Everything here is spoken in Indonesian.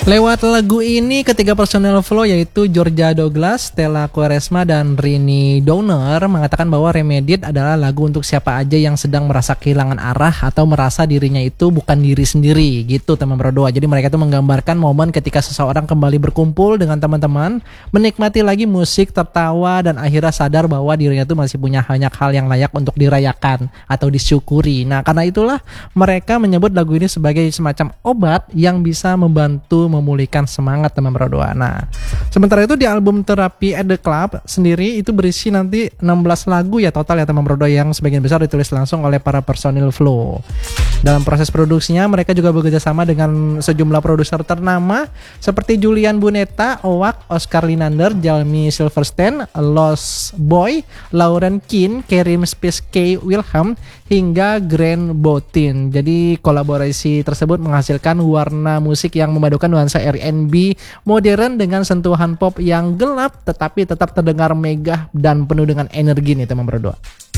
Lewat lagu ini ketiga personel Flow yaitu Georgia Douglas, Stella Quaresma, dan Rini Downer mengatakan bahwa Remedied adalah lagu untuk siapa aja yang sedang merasa kehilangan arah atau merasa dirinya itu bukan diri sendiri gitu teman berdoa. Jadi mereka itu menggambarkan momen ketika seseorang kembali berkumpul dengan teman-teman, menikmati lagi musik, tertawa, dan akhirnya sadar bahwa dirinya itu masih punya banyak hal yang layak untuk dirayakan atau disyukuri. Nah karena itulah mereka menyebut lagu ini sebagai semacam obat yang bisa membantu memulihkan semangat teman berdoa. Nah, sementara itu di album Therapy at the Club sendiri itu berisi nanti 16 lagu ya total ya teman berdoa, yang sebagian besar ditulis langsung oleh para personil Flow. Dalam proses produksinya mereka juga bekerja sama dengan sejumlah produser ternama seperti Julian Buneta, Owak, Oscar Linander, Jalmi Silverstein, Los Boy, Lauren Keane, Kerim Space K. Wilhelm, hingga Grand Botin. Jadi kolaborasi tersebut menghasilkan warna musik yang memadukan nuansa R&B modern dengan sentuhan pop yang gelap tetapi tetap terdengar megah dan penuh dengan energi nih teman berdoa.